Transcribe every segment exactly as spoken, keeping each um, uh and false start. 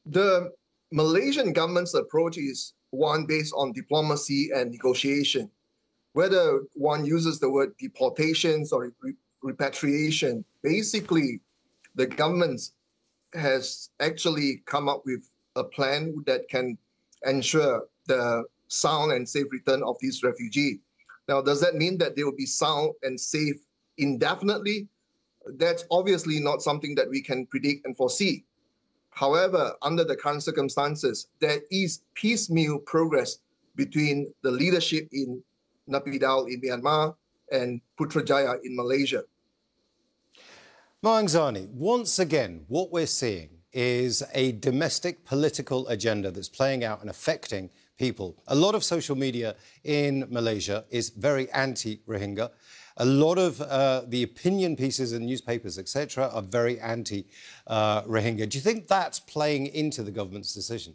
The Malaysian government's approach is one based on diplomacy and negotiation. Whether one uses the word deportations or re- repatriation, basically, the government has actually come up with a plan that can ensure the sound and safe return of these refugees. Now, does that mean that they will be sound and safe indefinitely? That's obviously not something that we can predict and foresee. However, under the current circumstances, there is piecemeal progress between the leadership in Naypyidaw in Myanmar and Putrajaya in Malaysia. Maung Zani, once again, what we're seeing is a domestic political agenda that's playing out and affecting people. A lot of social media in Malaysia is very anti-Rohingya. A lot of uh, the opinion pieces in newspapers, et cetera, are very anti-Rohingya. Uh, Do you think that's playing into the government's decision?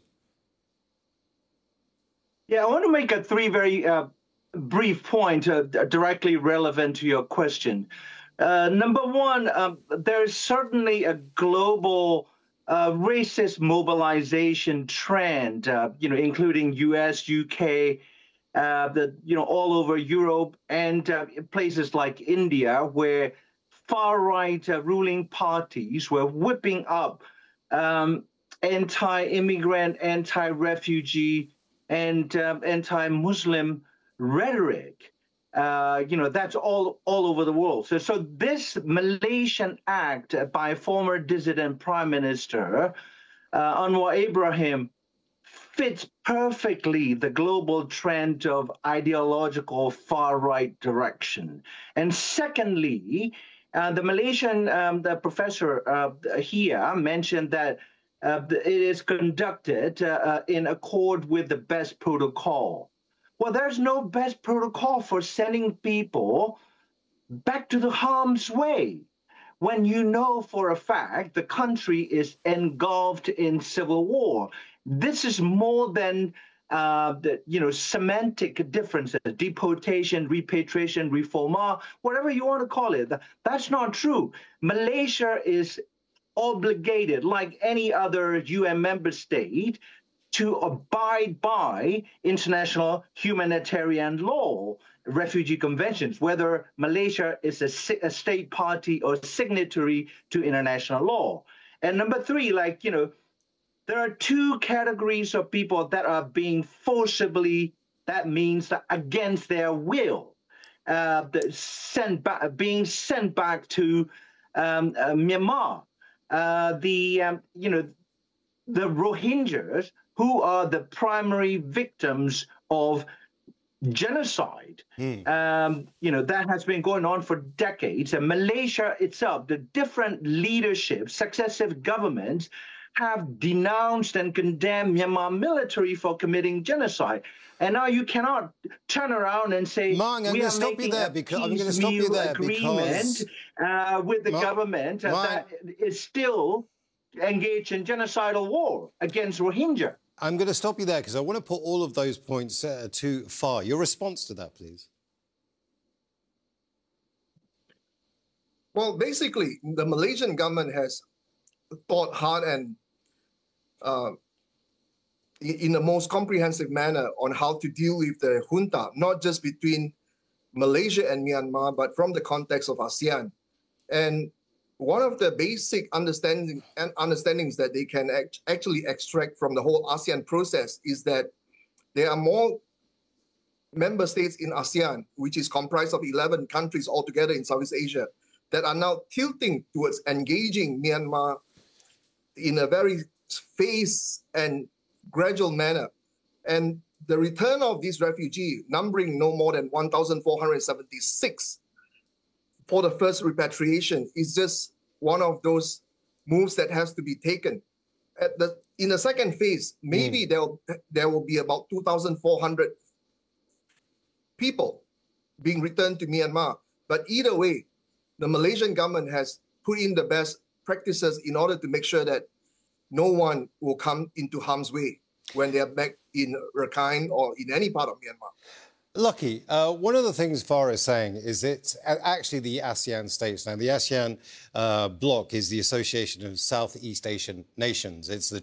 Yeah, I want to make a three very uh, brief point uh, directly relevant to your question. Uh, number one, um, there is certainly a global uh, racist mobilization trend, uh, you know, including U S, U K, uh, the, you know, all over Europe and uh, places like India, where far-right uh, ruling parties were whipping up um, anti-immigrant, anti-refugee, and uh, anti-Muslim rhetoric. Uh, you know, that's all all over the world. So, so this Malaysian act by former dissident Prime Minister uh, Anwar Ibrahim fits perfectly the global trend of ideological far-right direction. And secondly, uh, the Malaysian um, the professor uh, here mentioned that uh, it is conducted uh, in accord with the best protocol. Well, there's no best protocol for sending people back to the harm's way when you know for a fact the country is engulfed in civil war. This is more than uh, the, you know, semantic differences, deportation, repatriation, reforma, whatever you want to call it. That's not true. Malaysia is obligated, like any other U N member state, to abide by international humanitarian law, refugee conventions, whether Malaysia is a, a state party or signatory to international law. And number three, like, you know, there are two categories of people that are being forcibly, that means that against their will, uh, sent back, being sent back to um, uh, Myanmar. Uh, the, um, you know, the Rohingyas, who are the primary victims of genocide. Mm. Um, you know, that has been going on for decades. And Malaysia itself, the different leadership, successive governments, have denounced and condemned Myanmar military for committing genocide. And now you cannot turn around and say, Maung, we are making a piecemeal agreement uh, with the Maung, government uh, that is still engaged in genocidal war against Rohingya. I'm going to stop you there because I want to put all of those points uh, too far. Your response to that, please. Well, basically, the Malaysian government has thought hard and uh, in the most comprehensive manner on how to deal with the junta, not just between Malaysia and Myanmar, but from the context of ASEAN. And one of the basic understanding and understandings that they can act, actually extract from the whole ASEAN process is that there are more member states in ASEAN, which is comprised of eleven countries altogether in Southeast Asia, that are now tilting towards engaging Myanmar in a very phased and gradual manner. And the return of these refugees, numbering no more than one thousand four hundred seventy-six, for the first repatriation, is just one of those moves that has to be taken. At the, in the second phase, maybe mm. there, there will be about two thousand four hundred people being returned to Myanmar. But either way, the Malaysian government has put in the best practices in order to make sure that no one will come into harm's way when they are back in Rakhine or in any part of Myanmar. Lucky, uh, one of the things Farah is saying is it's actually the ASEAN states. Now, the ASEAN uh, bloc is the Association of Southeast Asian Nations. It's the